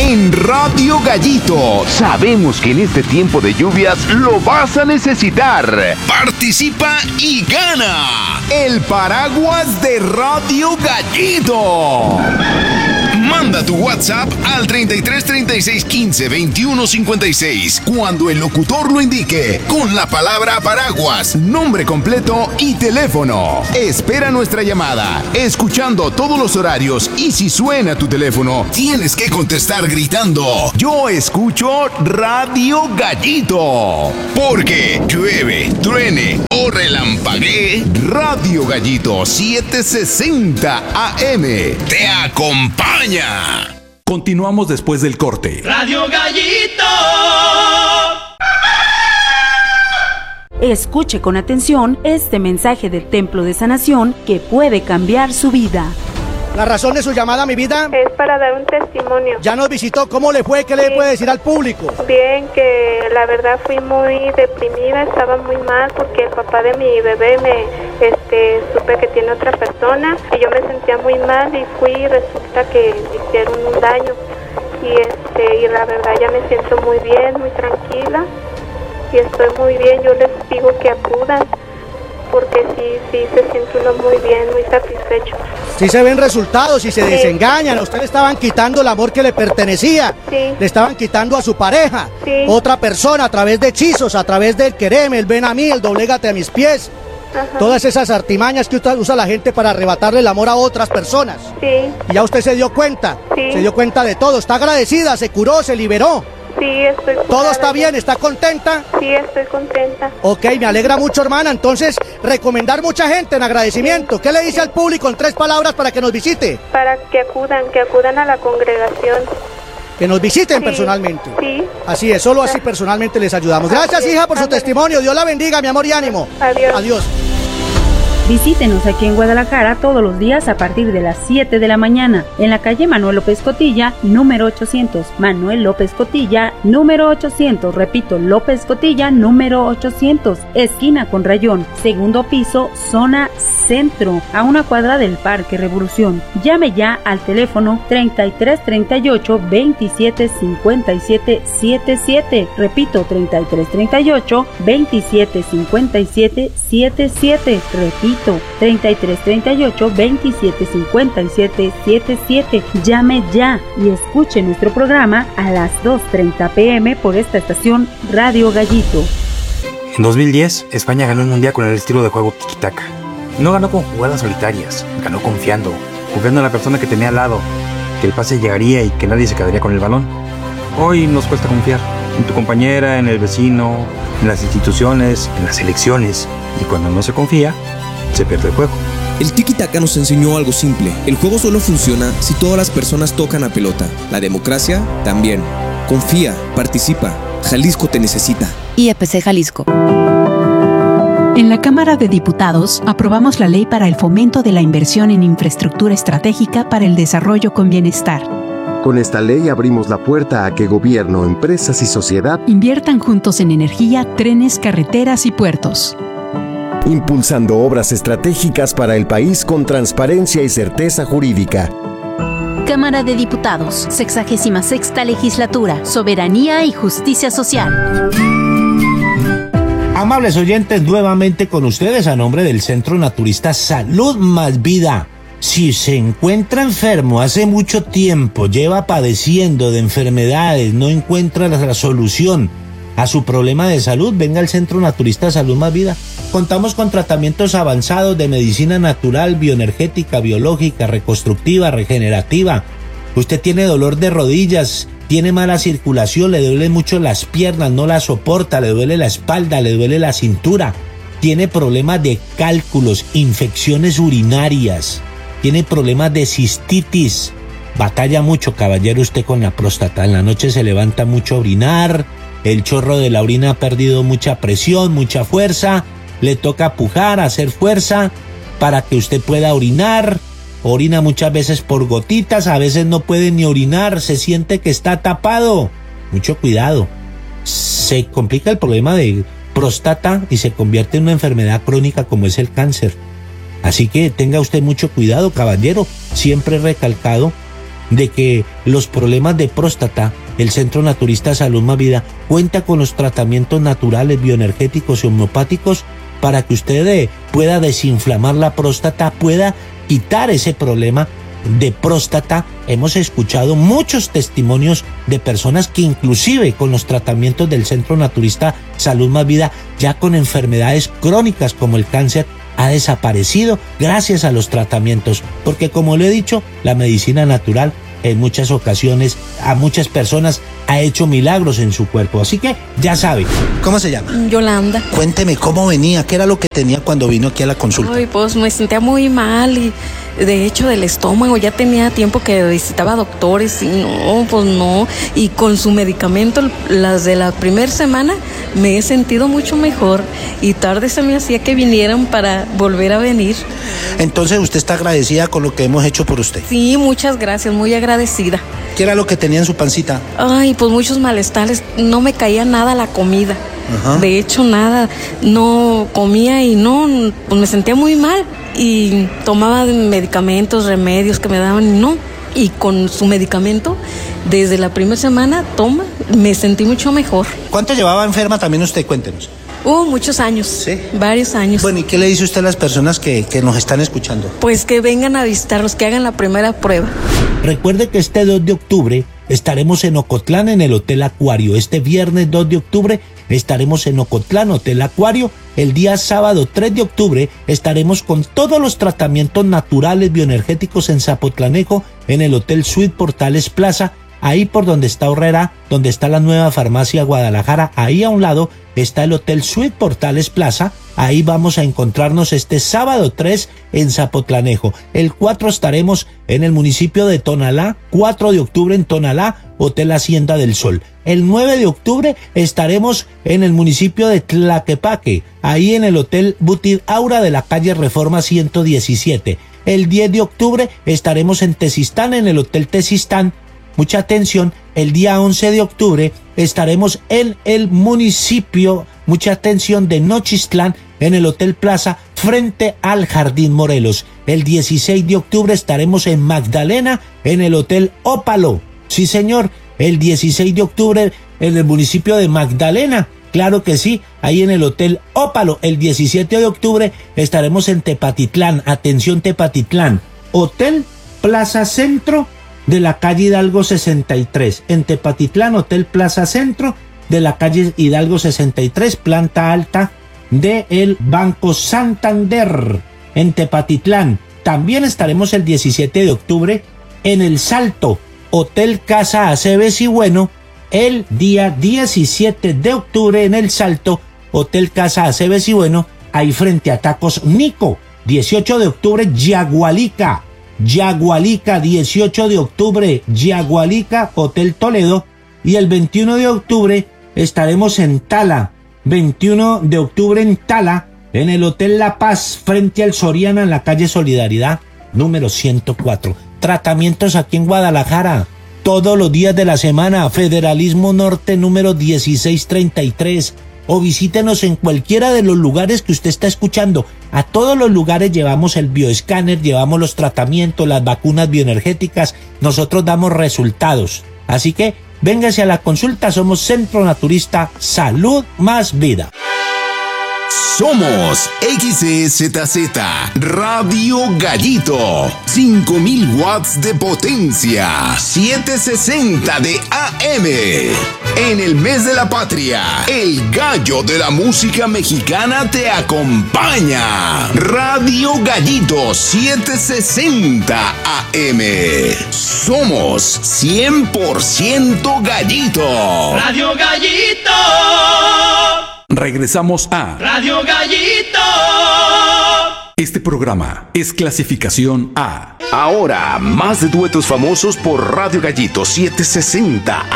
en Radio Gallito. Sabemos que en este tiempo de lluvias lo vas a necesitar. Participa y gana el paraguas de Radio Gallito. Manda tu WhatsApp al 33 36 15 21 56 cuando el locutor lo indique, con la palabra paraguas, nombre completo y teléfono. Espera nuestra llamada, escuchando todos los horarios, y si suena tu teléfono, tienes que contestar gritando: yo escucho Radio Gallito. Porque llueve, truene o relampaguee, Radio Gallito 760 AM te acompaña. Continuamos después del corte. Radio Gallito. Escuche con atención este mensaje del Templo de Sanación que puede cambiar su vida. La razón de su llamada, mi vida, es para dar un testimonio. Ya nos visitó, ¿cómo le fue? ¿Qué le puede decir al público? Bien, que la verdad fui muy deprimida, estaba muy mal porque el papá de mi bebé supe que tiene otra persona y yo me sentía muy mal y fui y resulta que me hicieron un daño y la verdad ya me siento muy bien, muy tranquila y estoy muy bien. Yo les digo que acudan porque sí se siente uno muy bien, muy satisfecho. Sí se ven resultados y se desengañan. A usted le estaban quitando el amor que le pertenecía. Sí. Le estaban quitando a su pareja. Sí. Otra persona, a través de hechizos, a través del quereme, el ven a mí, el doblégate a mis pies. Ajá. Todas esas artimañas que usa la gente para arrebatarle el amor a otras personas. Sí. Y ya usted se dio cuenta. Sí. Se dio cuenta de todo. Está agradecida, se curó, se liberó. Sí, estoy curada. ¿Todo está bien? ¿Está contenta? Sí, estoy contenta. Ok, me alegra mucho, hermana. Entonces, recomendar mucha gente en agradecimiento. ¿Qué le dice al público en 3 palabras para que nos visite? Para que acudan a la congregación. Que nos visiten personalmente. Sí. Así es, solo así personalmente les ayudamos. Gracias, hija, por su testimonio. Dios la bendiga, mi amor, y ánimo. Adiós. Adiós. Visítenos aquí en Guadalajara todos los días a partir de las 7 de la mañana en la calle Manuel López Cotilla, número 800. Manuel López Cotilla, número 800. Repito, López Cotilla, número 800. Esquina con Rayón, segundo piso, zona centro, a una cuadra del Parque Revolución. Llame ya al teléfono 33 38 27 57 77. Repito, 33 38 27 57 77. Repito, 33 38 27 57 77. Llame ya y escuche nuestro programa a las 2:30 p.m. por esta estación Radio Gallito. En 2010, España ganó el mundial con el estilo de juego tiki-taka. No ganó con jugadas solitarias, ganó confiando en la persona que tenía al lado, que el pase llegaría y que nadie se quedaría con el balón. Hoy nos cuesta confiar en tu compañera, en el vecino, en las instituciones, en las elecciones, y cuando no se confía, se pierde el juego. El tiki-taka nos enseñó algo simple. El juego solo funciona si todas las personas tocan la pelota. La democracia también. Confía, participa. Jalisco te necesita. IEPC Jalisco. En la Cámara de Diputados aprobamos la Ley para el Fomento de la Inversión en Infraestructura Estratégica para el Desarrollo con Bienestar. Con esta ley abrimos la puerta a que gobierno, empresas y sociedad inviertan juntos en energía, trenes, carreteras y puertos, impulsando obras estratégicas para el país con transparencia y certeza jurídica. Cámara de Diputados, 66ª Legislatura, Soberanía y Justicia Social. Amables oyentes, nuevamente con ustedes a nombre del Centro Naturista Salud Más Vida. Si se encuentra enfermo hace mucho tiempo, lleva padeciendo de enfermedades, no encuentra la solución a su problema de salud, venga al Centro Naturista Salud Más Vida. Contamos con tratamientos avanzados de medicina natural, bioenergética, biológica, reconstructiva, regenerativa. Usted tiene dolor de rodillas, tiene mala circulación, le duelen mucho las piernas, no la soporta, le duele la espalda, le duele la cintura, tiene problemas de cálculos, infecciones urinarias, tiene problemas de cistitis, batalla mucho, caballero, usted con la próstata, en la noche se levanta mucho a orinar, el chorro de la orina ha perdido mucha presión, mucha fuerza, le toca pujar, hacer fuerza para que usted pueda orinar. Orina muchas veces por gotitas, a veces no puede ni orinar, se siente que está tapado. Mucho cuidado. Se complica el problema de próstata y se convierte en una enfermedad crónica como es el cáncer. Así que tenga usted mucho cuidado, caballero. Siempre he recalcado de que los problemas de próstata, el Centro Naturista Salud Más Vida cuenta con los tratamientos naturales, bioenergéticos y homeopáticos para que usted pueda desinflamar la próstata, pueda quitar ese problema de próstata. Hemos escuchado muchos testimonios de personas que inclusive con los tratamientos del Centro Naturista Salud Más Vida, ya con enfermedades crónicas como el cáncer, ha desaparecido gracias a los tratamientos, porque como le he dicho, la medicina natural en muchas ocasiones a muchas personas ha hecho milagros en su cuerpo. Así que ya sabe. ¿Cómo se llama? Yolanda. Cuénteme cómo venía, qué era lo que tenía cuando vino aquí a la consulta. Ay, pues me sentía muy mal y de hecho del estómago, ya tenía tiempo que visitaba doctores y no, y con su medicamento, las de la primera semana, me he sentido mucho mejor y tarde se me hacía que vinieran para volver a venir. Entonces usted está agradecida con lo que hemos hecho por usted. Sí, muchas gracias, muy agradecida. ¿Qué era lo que tenía en su pancita? Ay, pues muchos malestares, no me caía nada la comida. Ajá. De hecho nada, no comía y pues me sentía muy mal y tomaba medicamentos, remedios que me daban y con su medicamento desde la primera semana me sentí mucho mejor. ¿Cuánto llevaba enferma también usted? Cuéntenos. Muchos años. ¿Sí? Varios años. Bueno, ¿y qué le dice usted a las personas que nos están escuchando? Pues que vengan a visitarlos, que hagan la primera prueba. Recuerde que este 2 de octubre estaremos en Ocotlán en el Hotel Acuario. Este viernes 2 de octubre estaremos en Ocotlán, Hotel Acuario. El día sábado 3 de octubre estaremos con todos los tratamientos naturales bioenergéticos en Zapotlanejo en el Hotel Suite Portales Plaza. Ahí por donde está Horrera, donde está la nueva farmacia Guadalajara, ahí a un lado está el Hotel Suite Portales Plaza. Ahí vamos a encontrarnos este sábado 3 en Zapotlanejo. El 4 estaremos en el municipio de Tonalá, 4 de octubre en Tonalá, Hotel Hacienda del Sol. El 9 de octubre estaremos en el municipio de Tlaquepaque, ahí en el Hotel Butit Aura de la calle Reforma 117. El 10 de octubre estaremos en Tezistán, en el Hotel Tezistán. Mucha atención, el día 11 de octubre estaremos en el municipio, mucha atención, de Nochistlán, en el Hotel Plaza, frente al Jardín Morelos. El 16 de octubre estaremos en Magdalena, en el Hotel Ópalo. Sí, señor, el 16 de octubre en el municipio de Magdalena. Claro que sí, ahí en el Hotel Ópalo. El 17 de octubre estaremos en Tepatitlán. Atención, Tepatitlán. Hotel Plaza Centro de la calle Hidalgo 63. En Tepatitlán, Hotel Plaza Centro de la calle Hidalgo 63, planta alta del Banco Santander. En Tepatitlán. También estaremos el 17 de octubre en El Salto, Hotel Casa Aceves y Bueno. El día 17 de octubre en El Salto, Hotel Casa Aceves y Bueno, ahí frente a Tacos Nico. 18 de octubre, Yagualica, 18 de octubre, Yagualica, Hotel Toledo. Y el 21 de octubre estaremos en Tala, 21 de octubre en Tala, en el Hotel La Paz, frente al Soriana, en la calle Solidaridad, número 104. Tratamientos aquí en Guadalajara, todos los días de la semana. Federalismo Norte, número 1633. O visítenos en cualquiera de los lugares que usted está escuchando. A todos los lugares llevamos el bioescáner, llevamos los tratamientos, las vacunas bioenergéticas. Nosotros damos resultados. Así que véngase a la consulta. Somos Centro Naturista Salud Más Vida. Somos XZZ Radio Gallito, 5000 watts de potencia, 760 de AM. En el mes de la patria, el gallo de la música mexicana te acompaña. Radio Gallito, 760 AM. Somos 100% gallito. Radio Gallito. Regresamos a Radio Gallito. Este programa es clasificación A. Ahora, más duetos famosos por Radio Gallito 760